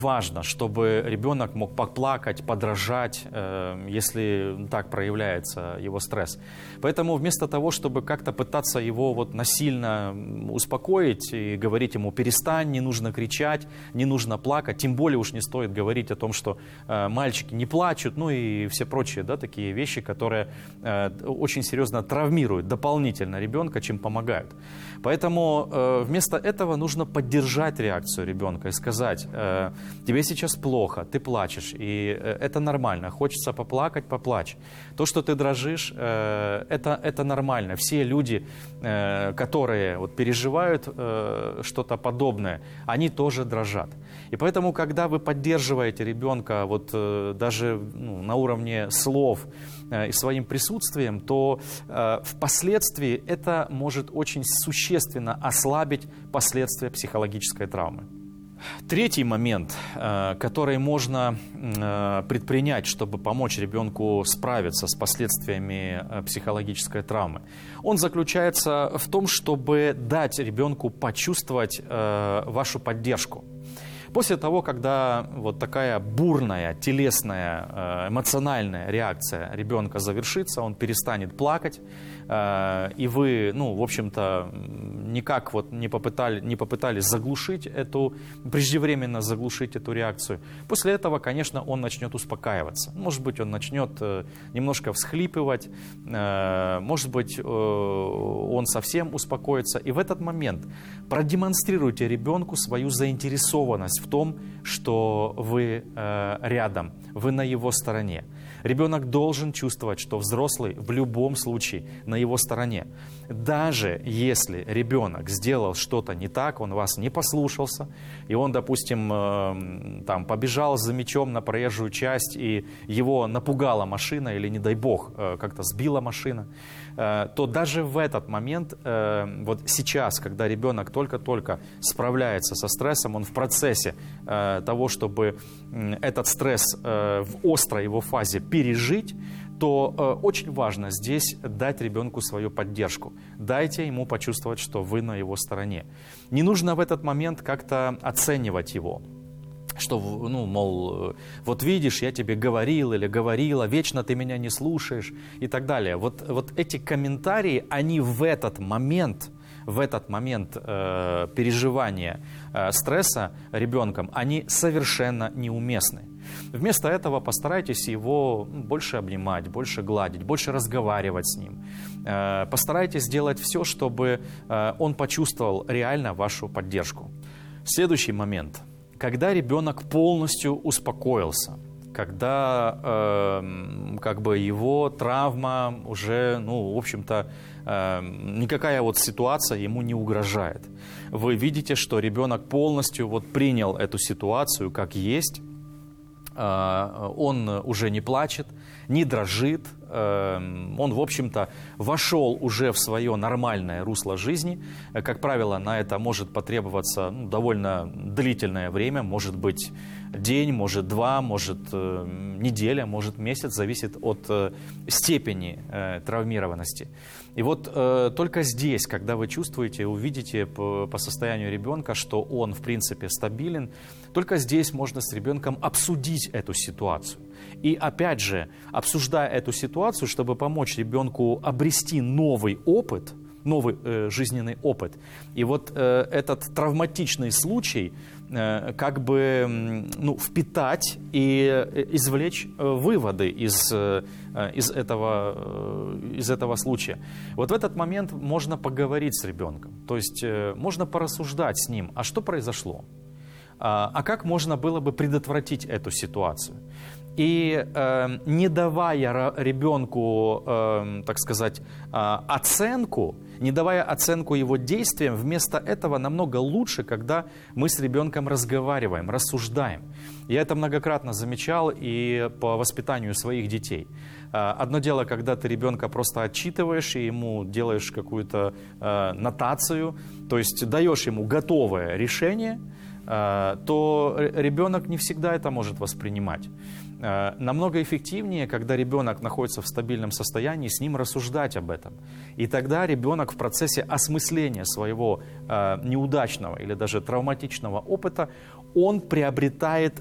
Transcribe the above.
Важно, чтобы ребенок мог поплакать, подражать, если так проявляется его стресс. Поэтому вместо того, чтобы как-то пытаться его вот насильно успокоить и говорить ему: перестань, не нужно кричать, не нужно плакать, тем более уж не стоит говорить о том, что мальчики не плачут, ну и все прочие, да, такие вещи, которые очень серьезно травмируют дополнительно ребенка, чем помогают. Поэтому вместо этого нужно поддержать реакцию ребенка и сказать: тебе сейчас плохо, ты плачешь, и это нормально. Хочется поплакать — поплачь. То, что ты дрожишь, это нормально. Все люди, которые вот переживают что-то подобное, они тоже дрожат. И поэтому, когда вы поддерживаете ребенка вот даже на уровне слов и своим присутствием, то впоследствии это может очень существенно ослабить последствия психологической травмы. Третий момент, который можно предпринять, чтобы помочь ребенку справиться с последствиями психологической травмы, он заключается в том, чтобы дать ребенку почувствовать вашу поддержку. После того, когда вот такая бурная, телесная, эмоциональная реакция ребенка завершится, он перестанет плакать, и вы, в общем-то, никак вот не попытались заглушить преждевременно заглушить эту реакцию. После этого, конечно, он начнет успокаиваться. Может быть, он начнет немножко всхлипывать, может быть, он совсем успокоится. И в этот момент продемонстрируйте ребенку свою заинтересованность в том, что вы рядом, вы на его стороне. Ребенок должен чувствовать, что взрослый в любом случае на его стороне. Даже если ребенок сделал что-то не так, он вас не послушался, и он, допустим, побежал за мячом на проезжую часть, и его напугала машина, или, не дай бог, как-то сбила машина, то даже в этот момент, вот сейчас, когда ребенок только-только справляется со стрессом, он в процессе того, чтобы этот стресс в острой его фазе пережить, то очень важно здесь дать ребенку свою поддержку. Дайте ему почувствовать, что вы на его стороне. Не нужно в этот момент как-то оценивать его. Что, мол, вот видишь, я тебе говорил или говорила, вечно ты меня не слушаешь и так далее. Вот эти комментарии, они в этот момент переживания стресса ребенком, они совершенно неуместны. Вместо этого постарайтесь его больше обнимать, больше гладить, больше разговаривать с ним. Постарайтесь сделать все, чтобы он почувствовал реально вашу поддержку. Следующий момент. Когда ребенок полностью успокоился, когда его травма уже, в общем-то, никакая вот ситуация ему не угрожает. Вы видите, что ребенок полностью принял эту ситуацию как есть, он уже не плачет, не дрожит, он, в общем-то, вошел уже в свое нормальное русло жизни. Как правило, на это может потребоваться довольно длительное время, может быть день, может два, может неделя, может месяц, зависит от степени травмированности. И вот только здесь, когда вы чувствуете, увидите по состоянию ребенка, что он, в принципе, стабилен, только здесь можно с ребенком обсудить эту ситуацию. И опять же, обсуждая эту ситуацию, чтобы помочь ребенку обрести новый опыт, новый жизненный опыт. И вот этот травматичный случай впитать и извлечь выводы из этого случая. Вот в этот момент можно поговорить с ребенком. То есть можно порассуждать с ним, а что произошло? А как можно было бы предотвратить эту ситуацию? И не давая ребенку, так сказать, оценку, не давая оценку его действиям, вместо этого намного лучше, когда мы с ребенком разговариваем, рассуждаем. Я это многократно замечал и по воспитанию своих детей. Одно дело, когда ты ребенка просто отчитываешь и ему делаешь какую-то нотацию, то есть даешь ему готовое решение, то ребенок не всегда это может воспринимать. Намного эффективнее, когда ребенок находится в стабильном состоянии, с ним рассуждать об этом. И тогда ребенок в процессе осмысления своего неудачного или даже травматичного опыта, он приобретает